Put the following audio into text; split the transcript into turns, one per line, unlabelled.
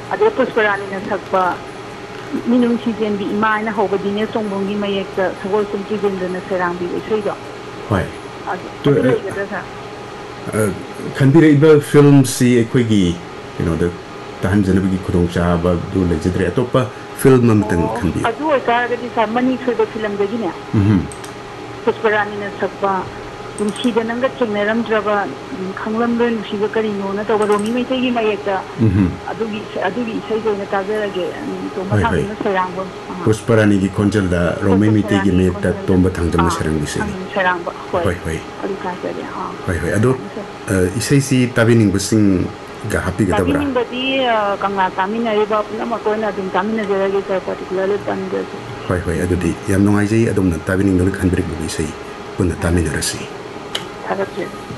ꯑꯗꯩ ꯄꯨꯁꯄꯔꯥꯅꯤꯅ ꯁꯛꯄ ꯃꯤꯅꯨꯡꯁꯤ ꯆꯦꯟꯕꯤ ꯏꯃꯥ ꯍꯥꯏꯅ ꯍꯧꯕ ꯗꯤꯅꯦꯁ ꯆꯣꯡꯕꯝꯒꯤ ꯃꯌꯦꯛꯇ ꯁꯒꯣꯜꯁꯦꯟ ꯀꯤꯖꯦꯟꯗ꯭ꯔꯅ ꯁꯩꯔꯥꯡꯕꯤꯕ ꯏꯁꯩꯗꯣ
ꯍꯣꯏ
ꯑꯗꯨ ꯂꯩꯒꯗ꯭ꯔꯥ ꯁꯥꯔ
ꯈꯟꯕꯤꯔꯛꯏꯕ ꯐꯤꯜꯝꯁꯤ ꯑꯩꯈꯣꯏꯒꯤ ꯀꯩꯅꯣꯗ ꯇꯥꯍꯟꯖꯅꯕꯒꯤ ꯈꯨꯗꯣꯡꯆꯥꯕꯗꯨ ꯂꯩꯖꯗ꯭ꯔꯦ ꯑꯇꯣꯞꯄ ꯐꯤꯜꯝ ꯑꯃꯇꯪ ꯈꯟꯕꯤꯌꯨ
ꯑꯗꯨ ꯑꯣꯏꯇꯥꯔꯒꯗꯤ ꯁꯥꯔ ꯃꯅꯤ ꯊꯣꯏꯕ ꯐꯤꯂꯝꯗꯒꯤꯅꯦ ꯄꯨꯁꯄꯔꯥꯅꯤꯅ ꯁꯛꯄ ꯅꯨꯡꯁꯤꯗ ꯅꯪꯒ ꯊꯦꯡꯅꯔꯝꯗ꯭ꯔꯕ ꯈꯪꯂꯝꯂꯣꯏ ꯅꯨꯡꯁꯤꯕ ꯀꯔꯤꯅꯣꯅ ꯇꯧꯕ ꯔꯣꯃꯤ ꯃꯩꯇꯩꯒꯤ ꯃꯌꯦꯛꯇ ꯑꯗꯨꯒꯤ ꯏꯁꯩꯗꯣ ꯑꯣꯏꯅ ꯇꯥꯖꯔꯒꯦ ꯇꯣꯝꯕ
ꯍꯣꯏ ꯍꯣꯏ
ꯊꯥꯡꯖꯝꯅ ꯁꯩꯔꯥꯡꯕ
ꯄꯨꯁꯄꯔꯥꯅꯤꯒꯤ ꯈꯣꯟꯖꯦꯜꯗ
ꯍꯣꯏ
ꯔꯣꯃꯤ ꯃꯩꯇꯩꯒꯤ
ꯄꯨꯁꯄꯔꯥꯅꯤꯒꯤ
ꯃꯌꯦꯛꯇ
ꯈꯣꯟꯖꯦꯜꯗ
ꯇꯣꯝꯕ ꯊꯥꯡꯖꯝꯅ ꯁꯩꯔꯥꯡꯕ ꯏꯁꯩꯅꯤ
ꯊꯥꯡꯖꯝ ꯁꯩꯔꯥꯡꯕ ꯍꯣꯏ
ꯍꯣꯏ ꯍꯣꯏ
ꯑꯗꯨ ꯇꯥꯖꯒꯦ
ꯍꯣꯏ ꯍꯣꯏ ꯑꯗꯣ ꯏꯁꯩꯁꯤ ꯇꯥꯕꯤꯅꯤꯡꯕꯁꯤꯡꯒ ꯍꯥꯞꯄꯤꯒꯗꯕ꯭ꯔꯥ
ꯇꯥꯕꯤꯅꯤꯡꯕꯗꯤ ꯀꯪꯂꯥ ꯇꯥꯃꯤꯟꯅꯔꯤꯕ ꯄꯨꯝꯅꯃꯛ ꯑꯣꯏꯅ ꯑꯗꯨꯝ ꯇꯥꯃꯤꯟꯅꯖꯔꯒꯦ ꯁꯥꯔ ꯄꯥꯔꯇꯤꯀꯨꯂꯔꯂꯤ ꯄꯟꯗ꯭ꯔꯁꯨ
ꯍꯣꯏ ꯍꯣꯏ ꯑꯗꯨꯗꯤ ꯌꯥꯝ ꯅꯨꯡꯉꯥꯏꯖꯩ ꯑꯗꯣꯝꯅ ꯇꯥꯕꯤꯅꯤꯡꯗꯨꯅ ꯈꯟꯕꯤꯔꯛꯂꯤꯕ ꯏꯁꯩ ꯄꯨꯟꯅ ꯇꯥꯃꯤꯟꯅꯔꯁꯤ
ꯊꯥꯒꯠꯆꯔꯤ